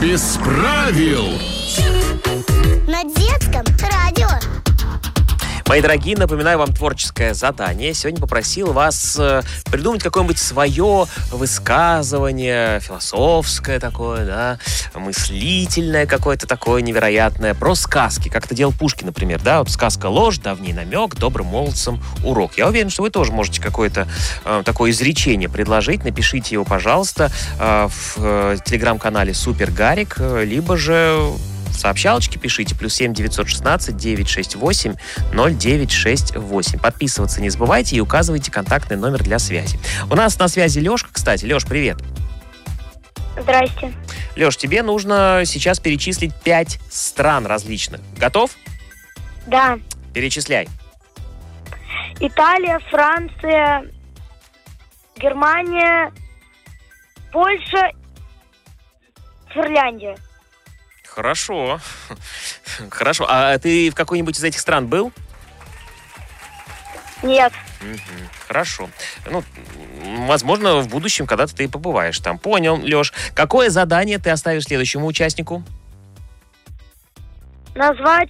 без правил. На детском радио. Мои дорогие, напоминаю вам творческое задание. Сегодня попросил вас придумать какое-нибудь свое высказывание, философское такое, да, мыслительное какое-то такое невероятное, про сказки. Как это делал Пушкин, например, да, вот сказка «Ложь», давний намек, добрым молодцам урок. Я уверен, что вы тоже можете какое-то такое изречение предложить. Напишите его, пожалуйста, в телеграм-канале Супер Гарик, либо же в сообщалочке пишите +7 916 968 0968. Подписываться не забывайте и указывайте контактный номер для связи. У нас на связи Лешка, кстати. Леш, привет. Здрасте. Леш, тебе нужно сейчас перечислить 5 стран различных. Готов? Да. Перечисляй. Италия, Франция, Германия, Польша, Финляндия. Хорошо. Хорошо. А ты в какой-нибудь из этих стран был? Нет. Хорошо. Ну, возможно, в будущем когда-то ты побываешь там. Понял, Леш. Какое задание ты оставишь следующему участнику? Назвать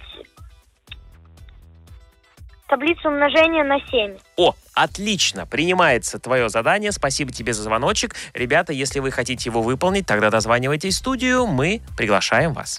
таблицу умножения на 7. О, отлично, принимается твое задание. Спасибо тебе за звоночек. Ребята, если вы хотите его выполнить, тогда дозванивайтесь в студию, мы приглашаем вас.